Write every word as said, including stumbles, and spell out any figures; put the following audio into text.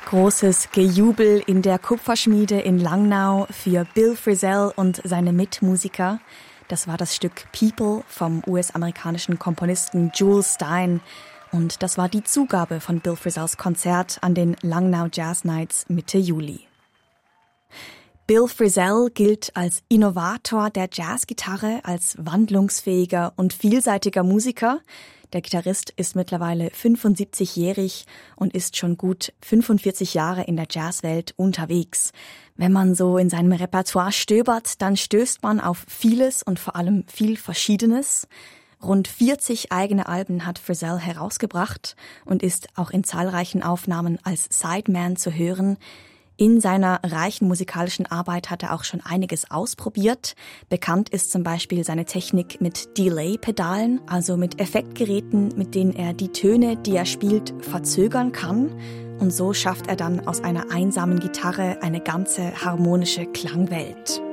Großes Gejubel in der Kupferschmiede in Langnau für Bill Frisell und seine Mitmusiker. Das war das Stück People vom U S-amerikanischen Komponisten Jules Stein. Und das war die Zugabe von Bill Frisells Konzert an den Langnau Jazz Nights Mitte Juli. Bill Frisell gilt als Innovator der Jazzgitarre, als wandlungsfähiger und vielseitiger Musiker. Der Gitarrist ist mittlerweile fünfundsiebzigjährig und ist schon gut fünfundvierzig Jahre in der Jazzwelt unterwegs. Wenn man so in seinem Repertoire stöbert, dann stößt man auf vieles und vor allem viel Verschiedenes. Rund vierzig eigene Alben hat Frisell herausgebracht und ist auch in zahlreichen Aufnahmen als Sideman zu hören. In seiner reichen musikalischen Arbeit hat er auch schon einiges ausprobiert. Bekannt ist zum Beispiel seine Technik mit Delay-Pedalen, also mit Effektgeräten, mit denen er die Töne, die er spielt, verzögern kann. Und so schafft er dann aus einer einsamen Gitarre eine ganze harmonische Klangwelt.